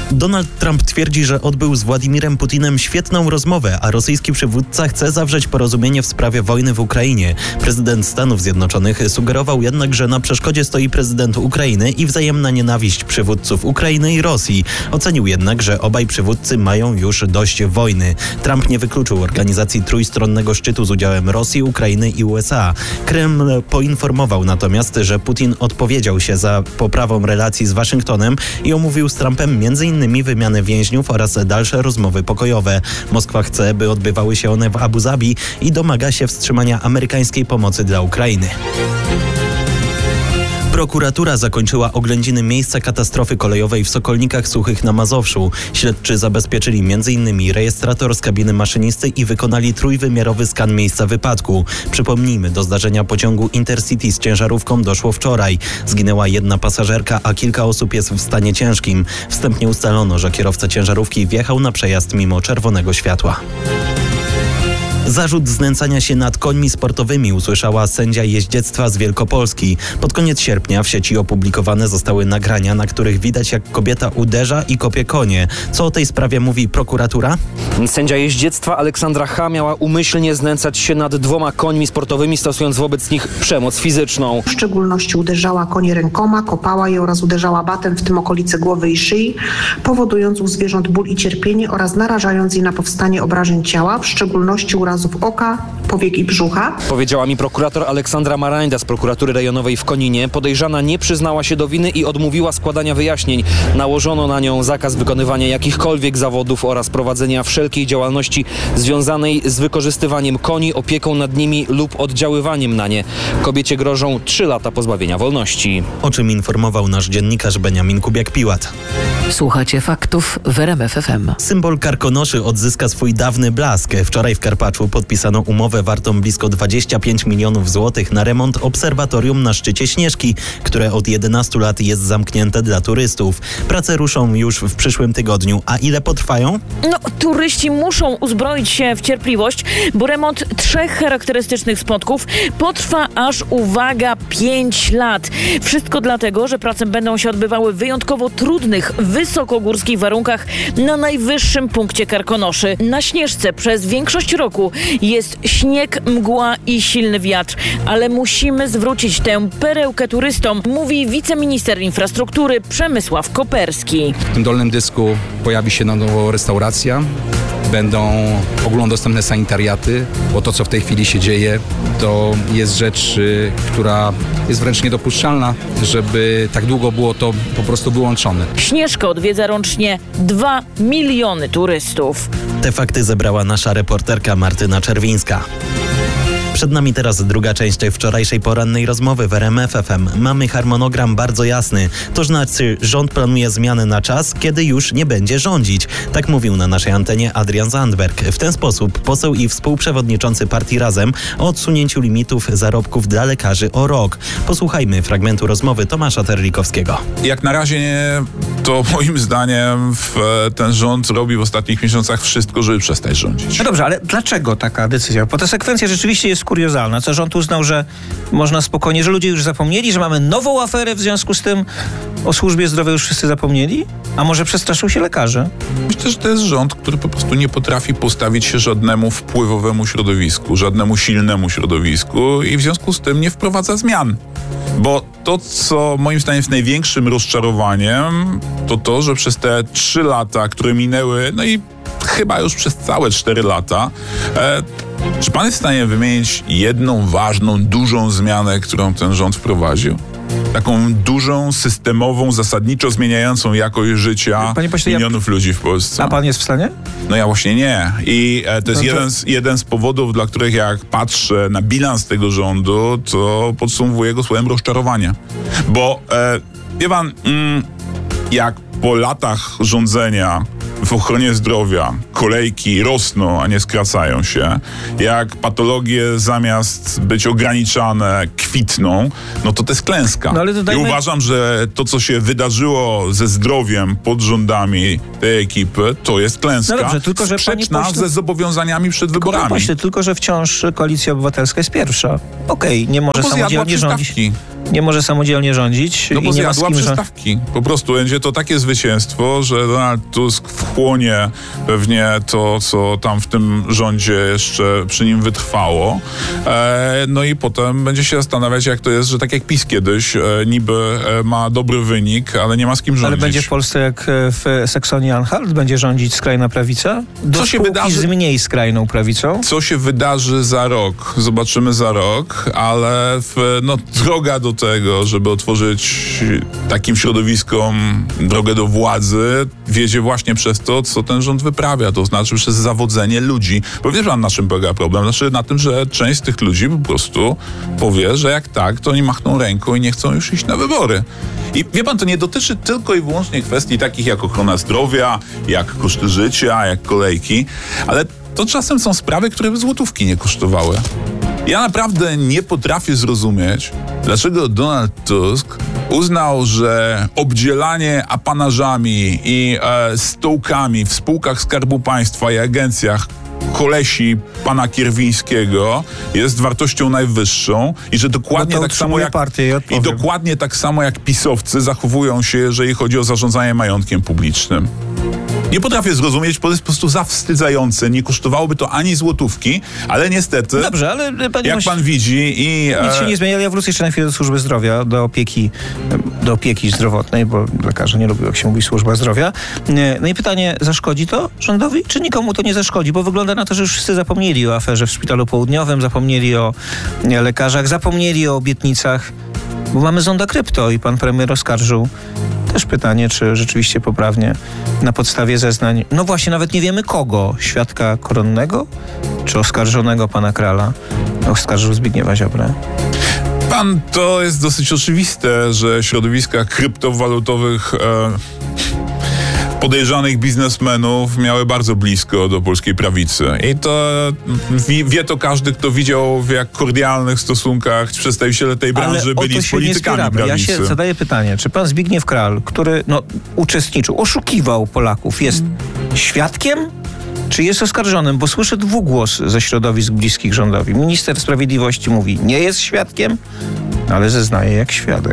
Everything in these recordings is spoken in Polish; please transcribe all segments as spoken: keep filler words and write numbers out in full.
Donald Trump twierdzi, że odbył z Władimirem Putinem świetną rozmowę, a rosyjski przywódca chce zawrzeć porozumienie w sprawie wojny w Ukrainie. Prezydent Stanów Zjednoczonych sugerował jednak, że na przeszkodzie stoi prezydent Ukrainy i wzajemna nienawiść przywódców Ukrainy i Rosji. Ocenił jednak, że obaj przywódcy mają już dość wojny. Trump nie wykluczył organizacji trójstronnego szczytu z udziałem Rosji, Ukrainy i U S A. Kreml poinformował natomiast, że Putin odpowiedział się za poprawą relacji z Waszyngtonem i omówił z Trumpem m.in. wymianę więźniów oraz dalsze rozmowy pokojowe. Moskwa chce, by odbywały się one w Abu Zabi i domaga się wstrzymania amerykańskiej pomocy dla Ukrainy. Prokuratura zakończyła oględziny miejsca katastrofy kolejowej w Sokolnikach Suchych na Mazowszu. Śledczy zabezpieczyli m in rejestrator z kabiny maszynisty i wykonali trójwymiarowy skan miejsca wypadku. Przypomnijmy, do zdarzenia pociągu Intercity z ciężarówką doszło wczoraj. Zginęła jedna pasażerka, a kilka osób jest w stanie ciężkim. Wstępnie ustalono, że kierowca ciężarówki wjechał na przejazd mimo czerwonego światła. Zarzut znęcania się nad końmi sportowymi usłyszała sędzia jeździectwa z Wielkopolski. Pod koniec sierpnia w sieci opublikowane zostały nagrania, na których widać, jak kobieta uderza i kopie konie. Co o tej sprawie mówi prokuratura? Sędzia jeździectwa Aleksandra H. miała umyślnie znęcać się nad dwoma końmi sportowymi, stosując wobec nich przemoc fizyczną. W szczególności uderzała konie rękoma, kopała je oraz uderzała batem w tym okolice głowy i szyi, powodując u zwierząt ból i cierpienie oraz narażając je na powstanie obrażeń ciała, w szczególności urazów oka, powiek i brzucha. Powiedziała mi prokurator Aleksandra Marajda z prokuratury rejonowej w Koninie. Podejrzana nie przyznała się do winy i odmówiła składania wyjaśnień. Nałożono na nią zakaz wykonywania jakichkolwiek zawodów oraz prowadzenia wszelkiej działalności związanej z wykorzystywaniem koni, opieką nad nimi lub oddziaływaniem na nie. Kobiecie grożą trzy lata pozbawienia wolności. O czym informował nasz dziennikarz Beniamin Kubiak-Piłat. Słuchacie faktów w R M F F M. Symbol Karkonoszy odzyska swój dawny blask. Wczoraj w Karpaczu podpisano umowę wartą blisko dwadzieścia pięć milionów złotych na remont obserwatorium na szczycie Śnieżki, które od jedenastu lat jest zamknięte dla turystów. Prace ruszą już w przyszłym tygodniu. A ile potrwają? No, turyści muszą uzbroić się w cierpliwość, bo remont trzech charakterystycznych spotków potrwa aż, uwaga, pięć lat. Wszystko dlatego, że prace będą się odbywały w wyjątkowo trudnych, wysokogórskich warunkach na najwyższym punkcie Karkonoszy. Na Śnieżce przez większość roku jest śnieg, mgła i silny wiatr, ale musimy zwrócić tę perełkę turystom, mówi wiceminister infrastruktury Przemysław Koperski. W tym dolnym dysku pojawi się na nowo restauracja. Będą ogólnodostępne sanitariaty, bo to, co w tej chwili się dzieje, to jest rzecz, y, która jest wręcz niedopuszczalna, żeby tak długo było to po prostu wyłączone. Śnieżkę odwiedza rocznie dwa miliony turystów. Te fakty zebrała nasza reporterka Martyna Czerwińska. Przed nami teraz druga część tej wczorajszej porannej rozmowy w R M F F M. Mamy harmonogram bardzo jasny. To znaczy, rząd planuje zmiany na czas, kiedy już nie będzie rządzić. Tak mówił na naszej antenie Adrian Zandberg. W ten sposób poseł i współprzewodniczący partii Razem o odsunięciu limitów zarobków dla lekarzy o rok. Posłuchajmy fragmentu rozmowy Tomasza Terlikowskiego. Jak na razie nie, to moim zdaniem ten rząd robi w ostatnich miesiącach wszystko, żeby przestać rządzić. No dobrze, ale dlaczego taka decyzja? Bo ta sekwencja rzeczywiście jest kuriozalna. Co rząd uznał, że można spokojnie, że ludzie już zapomnieli, że mamy nową aferę, w związku z tym o służbie zdrowia już wszyscy zapomnieli? A może przestraszył się lekarzy? Myślę, że to jest rząd, który po prostu nie potrafi postawić się żadnemu wpływowemu środowisku, żadnemu silnemu środowisku i w związku z tym nie wprowadza zmian. Bo to, co moim zdaniem jest największym rozczarowaniem, to to, że przez te trzy lata, które minęły, no i chyba już przez całe cztery lata, e, czy pan jest w stanie wymienić jedną ważną, dużą zmianę, którą ten rząd wprowadził? Taką dużą, systemową, zasadniczo zmieniającą jakość życia pośle, milionów ja... ludzi w Polsce. A pan jest w stanie? No ja właśnie nie. I e, to jest no to... jeden, z, jeden z powodów, dla których jak patrzę na bilans tego rządu, to podsumowuję go słowem rozczarowania. Bo e, wie pan, mm, jak po latach rządzenia w ochronie zdrowia kolejki rosną, a nie skracają się, jak patologie zamiast być ograniczane kwitną, no to to jest klęska. No ale to dajmy... I uważam, że to, co się wydarzyło ze zdrowiem pod rządami tej ekipy, to jest klęska. No dobrze, tylko że sprzeczna pośle... ze zobowiązaniami przed wyborami. Pośle, tylko że wciąż Koalicja Obywatelska jest pierwsza. Okej, okay, nie może no samodzielnie rządzić. nie może samodzielnie rządzić. No bo i nie ma z zjadła kim przystawki. Po prostu będzie to takie zwycięstwo, że Donald Tusk wchłonie pewnie to, co tam w tym rządzie jeszcze przy nim wytrwało. E, no i potem będzie się zastanawiać, jak to jest, że tak jak PiS kiedyś e, niby e, ma dobry wynik, ale nie ma z kim rządzić. Ale będzie w Polsce jak w Saksonii-Anhalt? Będzie rządzić skrajna prawica? Do Co się wydarzy z mniej skrajną prawicą? Co się wydarzy za rok? Zobaczymy za rok, ale w, no, droga do tego, żeby otworzyć takim środowiskom drogę do władzy, wiedzie właśnie przez to, co ten rząd wyprawia, to znaczy przez zawodzenie ludzi. Bo wiesz pan, na czym polega problem? Znaczy na tym, że część z tych ludzi po prostu powie, że jak tak, to oni machną ręką i nie chcą już iść na wybory. I wie pan, to nie dotyczy tylko i wyłącznie kwestii takich jak ochrona zdrowia, jak koszty życia, jak kolejki, ale to czasem są sprawy, które by złotówki nie kosztowały. Ja naprawdę nie potrafię zrozumieć, dlaczego Donald Tusk uznał, że obdzielanie apanażami i e, stołkami w spółkach Skarbu Państwa i agencjach kolesi pana Kierwińskiego jest wartością najwyższą i że dokładnie no tak samo jak i, i dokładnie tak samo jak pisowcy zachowują się, jeżeli chodzi o zarządzanie majątkiem publicznym. Nie potrafię zrozumieć, bo to jest po prostu zawstydzające. Nie kosztowałoby to ani złotówki, ale niestety, dobrze, ale panie jak Moś... pan widzi i... Nic się nie zmienia. Ja wrócę jeszcze na chwilę do służby zdrowia, do opieki, do opieki zdrowotnej, bo lekarze nie lubią, jak się mówi służba zdrowia. No i pytanie, zaszkodzi to rządowi, czy nikomu to nie zaszkodzi? Bo wygląda na to, że już wszyscy zapomnieli o aferze w Szpitalu Południowym, zapomnieli o lekarzach, zapomnieli o obietnicach, bo mamy zonda krypto i pan premier oskarżył. Też pytanie, czy rzeczywiście poprawnie na podstawie zeznań, no właśnie, nawet nie wiemy kogo, świadka koronnego, czy oskarżonego pana Krala, oskarżył Zbigniewa Ziobrę. Pan, to jest dosyć oczywiste, że środowiska kryptowalutowych e, podejrzanych biznesmenów miały bardzo blisko do polskiej prawicy. I to wie, wie to każdy, kto widział, w jak kordialnych stosunkach przedstawiciele tej branży ale byli z politykami prawicy. Ja się zadaję pytanie, czy pan Zbigniew Kral, który no, uczestniczył, oszukiwał Polaków, jest mm. świadkiem? Czy jest oskarżonym? Bo słyszę dwugłos ze środowisk bliskich rządowi. Minister Sprawiedliwości mówi, nie jest świadkiem, ale zeznaje jak świadek.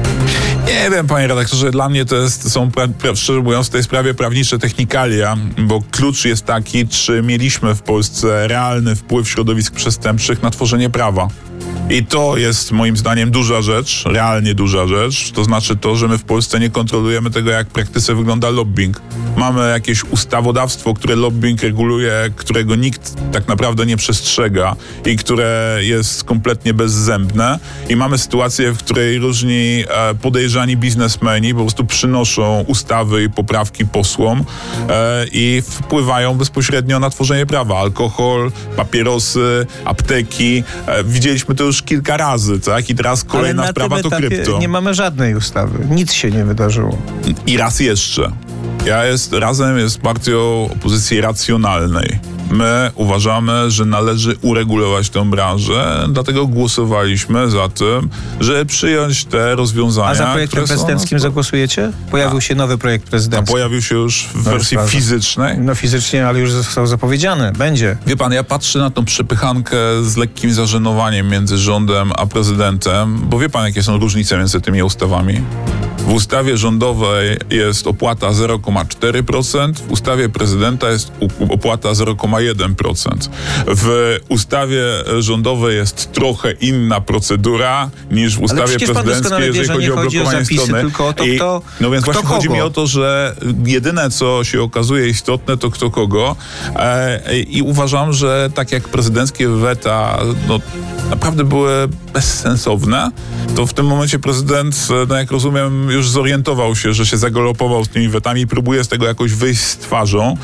Nie wiem, panie redaktorze, dla mnie to jest, są, pra, pra, szczerze mówiąc, w tej sprawie prawnicze technikalia, bo klucz jest taki, czy mieliśmy w Polsce realny wpływ środowisk przestępczych na tworzenie prawa. I to jest moim zdaniem duża rzecz, realnie duża rzecz. To znaczy to, że my w Polsce nie kontrolujemy tego, jak w praktyce wygląda lobbying. Mamy jakieś ustawodawstwo, które lobbying reguluje, którego nikt tak naprawdę nie przestrzega i które jest kompletnie bezzębne. I mamy sytuację, w której różni e, podejrzani biznesmeni po prostu przynoszą ustawy i poprawki posłom e, i wpływają bezpośrednio na tworzenie prawa. Alkohol, papierosy, apteki. E, widzieliśmy to już kilka razy, tak? I teraz kolejna ale na sprawa tym to krypto. Nie mamy żadnej ustawy. Nic się nie wydarzyło. I raz jeszcze. Ja jest, razem jest partią opozycji racjonalnej. My uważamy, że należy uregulować tę branżę, dlatego głosowaliśmy za tym, żeby przyjąć te rozwiązania. A za projektem prezydenckim zagłosujecie? Pojawił A. się nowy projekt prezydencki. A pojawił się już w no wersji już fizycznej? No fizycznie, ale już został zapowiedziany. Będzie. Wie pan, ja patrzę na tą przepychankę z lekkim zażenowaniem między rządem a prezydentem, bo wie pan, jakie są różnice między tymi ustawami? W ustawie rządowej jest opłata zero przecinek cztery procent, w ustawie prezydenta jest opłata zero przecinek jeden procent. W ustawie rządowej jest trochę inna procedura niż w ustawie prezydenckiej, jeżeli chodzi o blokowanie strony. Tylko o to, I, kto, no więc kto właśnie kogo? chodzi mi o to, że jedyne, co się okazuje istotne, to kto kogo. E, I uważam, że tak jak prezydenckie weta no, naprawdę były bezsensowne, to w tym momencie prezydent, no jak rozumiem, już zorientował się, że się zagalopował z tymi wetami i próbuje z tego jakoś wyjść z twarzą.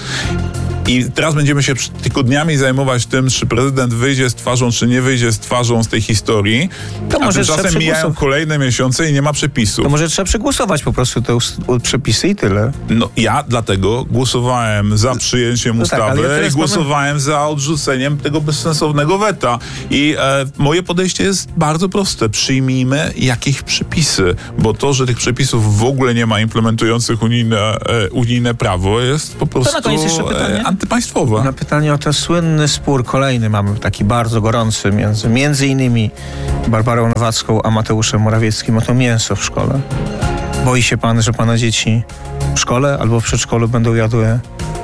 I teraz będziemy się tygodniami zajmować tym, czy prezydent wyjdzie z twarzą, czy nie wyjdzie z twarzą z tej historii. To a może tymczasem mijają kolejne miesiące i nie ma przepisów. To może trzeba przegłosować po prostu te przepisy i tyle. No ja dlatego głosowałem za przyjęciem no ustawy tak, ja i głosowałem mamy... za odrzuceniem tego bezsensownego weta. I e, moje podejście jest bardzo proste. Przyjmijmy jakieś przepisy, bo to, że tych przepisów w ogóle nie ma implementujących unijne, e, unijne prawo jest po prostu to na koniec jeszcze pytanie. antypaństwowe. Na pytanie o ten słynny spór kolejny mamy taki bardzo gorący między między innymi Barbarą Nowacką a Mateuszem Morawieckim o to mięso w szkole. Boi się pan, że pana dzieci w szkole albo w przedszkolu będą jadły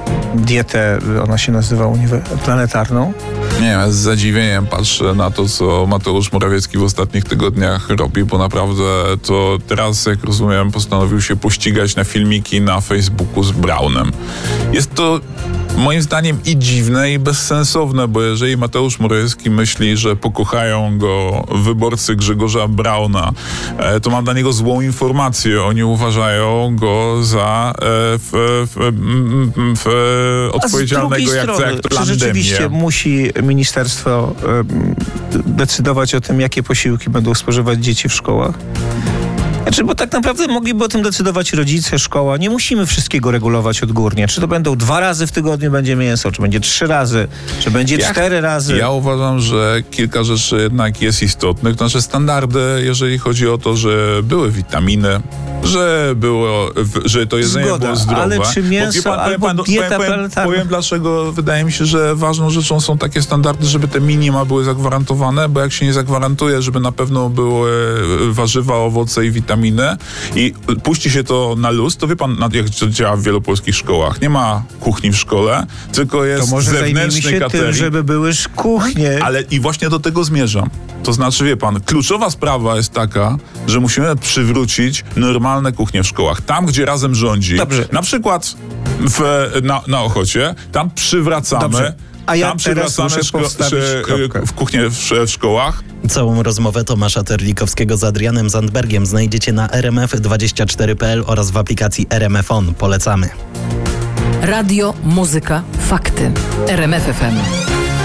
dietę, ona się nazywa uniwe- planetarną? Nie, ja z zadziwieniem patrzę na to, co Mateusz Morawiecki w ostatnich tygodniach robi, bo naprawdę to teraz, jak rozumiem, postanowił się pościgać na filmiki na Facebooku z Braunem. Jest to moim zdaniem i dziwne, i bezsensowne, bo jeżeli Mateusz Morawiecki myśli, że pokochają go wyborcy Grzegorza Brauna, e, to mam dla niego złą informację. Oni uważają go za e, w, w, w, w odpowiedzialnego jak, strony, jak czy pandemię. rzeczywiście musi ministerstwo e, decydować o tym, jakie posiłki będą spożywać dzieci w szkołach? Znaczy, bo tak naprawdę mogliby o tym decydować rodzice, szkoła. Nie musimy wszystkiego regulować odgórnie. Czy to będą dwa razy w tygodniu będzie mięso, czy będzie trzy razy, czy będzie Ja- cztery razy. Ja uważam, że kilka rzeczy jednak jest istotnych. To znaczy standardy, jeżeli chodzi o to, że były witaminy, że było, w- że to jedzenie Zgoda, było zdrowe. ale czy Bo mięso wie pan- powiem albo pan- dieta powiem, powiem, planetarna? powiem dlaczego wydaje mi się, że ważną rzeczą są takie standardy, żeby te minima były zagwarantowane, bo jak się nie zagwarantuje, żeby na pewno były warzywa, owoce i witaminy i puści się to na luz, to wie pan, na- jak to działa w wielu polskich szkołach. Nie ma kuchni w szkole, tylko To jest może zajmijmy zewnętrzny się catering. tym, żeby były kuchnie. Ale i właśnie do tego zmierzam. To znaczy, wie pan, kluczowa sprawa jest taka, że musimy przywrócić normalne kuchnie w szkołach. Tam, gdzie razem rządzi. Dobrze. Na przykład w, na, na Ochocie, tam przywracamy. Dobrze. A ja tam teraz przywracamy muszę postawić kropkę. w kuchnię w, w szkołach. Całą rozmowę Tomasza Terlikowskiego z Adrianem Zandbergiem znajdziecie na r m f dwadzieścia cztery kropka p l oraz w aplikacji R M F On. Polecamy. Radio, muzyka, fakty. R M F F M.